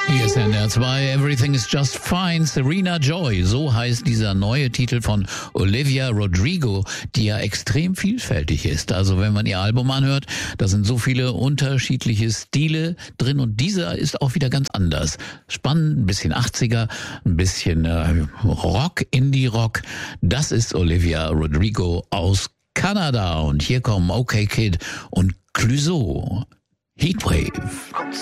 Hier ist NDR 2, Everything is Just Fine, Serena Joy. So heißt dieser neue Titel von Olivia Rodrigo, die ja extrem vielfältig ist. Also wenn man ihr Album anhört, da sind so viele unterschiedliche Stile drin und dieser ist auch wieder ganz anders. Spannend, ein bisschen 80er, ein bisschen Rock, Indie-Rock. Das ist Olivia Rodrigo aus Kanada und hier kommen OK Kid und Clouseau. Heatwave.